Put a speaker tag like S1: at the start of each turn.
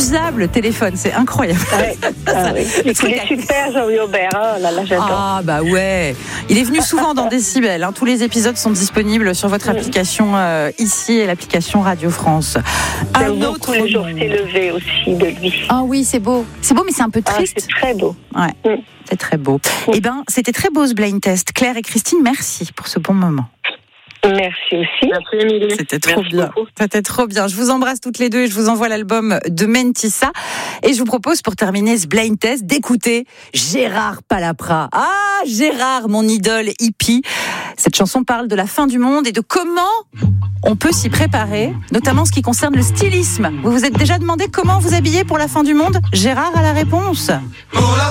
S1: inusable le téléphone, c'est incroyable.
S2: Ouais. Il est super, Jean-Louis Aubert. Oh là là, j'adore.
S1: Ah bah ouais. Il est venu souvent dans Décibel. Tous les épisodes sont disponibles sur votre application ici et l'application Radio France.
S2: J'aime beaucoup Le jour s'est levé aussi de lui.
S1: Ah oui, c'est beau. C'est beau, mais c'est un peu triste.
S2: C'est très beau.
S1: Ouais, c'est très beau. Eh ben, c'était très beau ce blind test. Claire et Christine, merci pour ce bon moment.
S2: Merci aussi.
S3: Merci, Émilie.
S1: C'était trop bien. C'était trop bien. Je vous embrasse toutes les deux et je vous envoie l'album de Mentissa. Et je vous propose, pour terminer ce blind test, d'écouter Gérard Palapra. Ah, Gérard, mon idole hippie. Cette chanson parle de la fin du monde et de comment on peut s'y préparer, notamment en ce qui concerne le stylisme. Vous vous êtes déjà demandé comment vous habiller pour la fin du monde ? Gérard a la réponse.